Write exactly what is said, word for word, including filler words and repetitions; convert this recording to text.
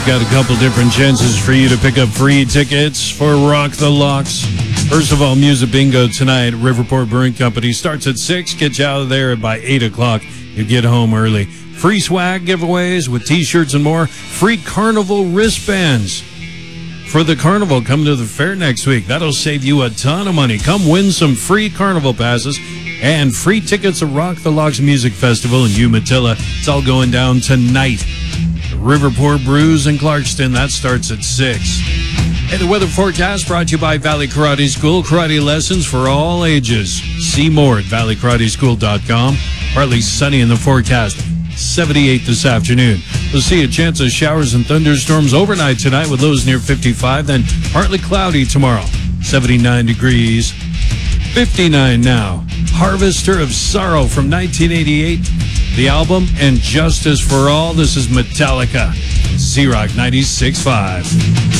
We've got a couple different chances for you to pick up free tickets for Rock the Locks. First of all, Music Bingo tonight. Riverport Brewing Company starts at six. Get you out of there by eight o'clock. You get home early. Free swag giveaways with T-shirts and more. Free carnival wristbands for the carnival. Come to the fair next week. That'll save you a ton of money. Come win some free carnival passes and free tickets to Rock the Locks Music Festival in Umatilla. It's all going down tonight. Riverport Brews in Clarkston. That starts at six. Hey, the weather forecast brought to you by Valley Karate School. Karate lessons for all ages. See more at valley karate school dot com. Partly sunny in the forecast. seventy-eight this afternoon. We'll see a chance of showers and thunderstorms overnight tonight with lows near fifty-five. Then partly cloudy tomorrow. seventy-nine degrees. fifty-nine now. Harvester of Sorrow from nineteen eighty-eight. The album and Justice for All. This is Metallica. Z-Rock ninety-six point five.